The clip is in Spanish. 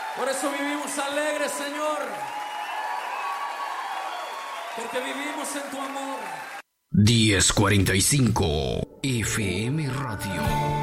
Por eso vivimos alegres, Señor, porque vivimos en tu amor. 1045 FM Radio.